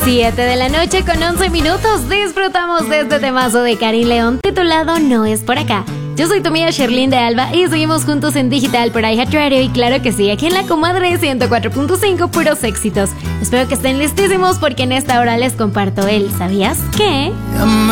7 de la noche con 11 minutos. Disfrutamos de este temazo de Karin León titulado No es por acá. Yo soy tu amiga Sherlyn de Alba y seguimos juntos en digital por iHeartRadio y claro que sí, aquí en La Comadre 104.5 puros éxitos. Espero que estén listísimos porque en esta hora les comparto el ¿sabías qué?